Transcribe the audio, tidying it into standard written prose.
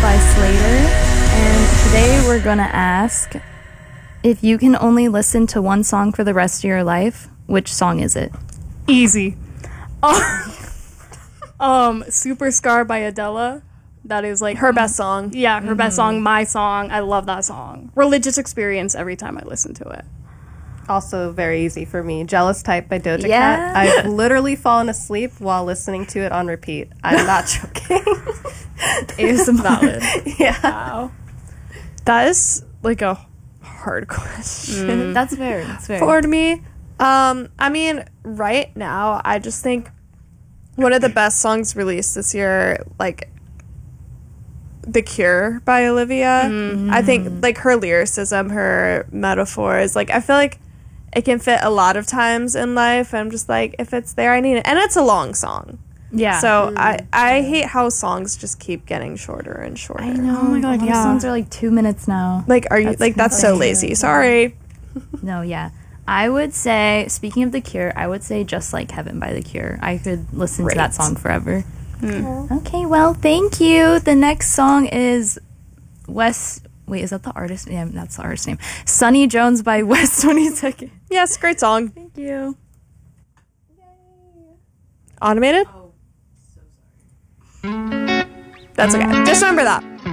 by Slater, and today we're gonna ask if you can only listen to one song for the rest of your life, which song is it? Easy. Superstar by Adele. That is like Her best song. Yeah, her best song, my song. I love that song. Religious experience every time I listen to it. Also very easy for me. Jealous Type by Doja Yeah. Cat. I've literally fallen asleep while listening to it on repeat. I'm not joking. Is valid. Yeah. Wow. That is like a hard question. That's fair. That's fair. For me, I mean, right now, I just think one of the best songs released this year, like, The Cure by Olivia. I think, like, her lyricism, her metaphors, like, I feel like it can fit a lot of times in life. I'm just like, if it's there, I need it. And it's a long song. Yeah. So I hate how songs just keep getting shorter and shorter. I know. Oh my god, yeah. Songs are like 2 minutes now. Like, are you, that's so lazy. Sorry. No, yeah. I would say, speaking of The Cure, I would say Just Like Heaven by The Cure. I could listen to that song forever. Okay, well, thank you. The next song is Wait, is that the artist? Yeah, that's the artist name. Sunny Jones by West 22nd. Yes, great song. Thank you. Automated? Oh, so sorry. That's okay. Just remember that.